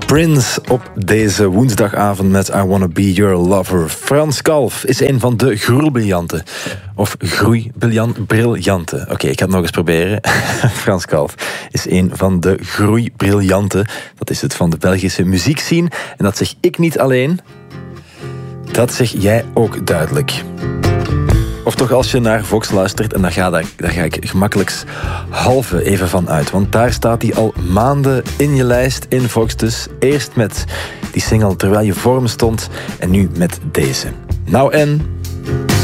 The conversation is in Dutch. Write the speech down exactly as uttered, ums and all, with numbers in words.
Prince op deze woensdagavond met I Wanna Be Your Lover. Frans Kalf is een van de groeibriljanten. Of groeibriljanten. Oké, okay, ik ga het nog eens proberen. Frans Kalf is een van de groeibriljanten. Dat is het van de Belgische muziekscene. En dat zeg ik niet alleen. Dat zeg jij ook duidelijk. Of toch als je naar Vox luistert, en daar ga, daar, daar ga ik gemakkelijks halve even van uit. Want daar staat hij al maanden in je lijst in Vox. Dus eerst met die single Terwijl je voor me stond en nu met deze. Nou en...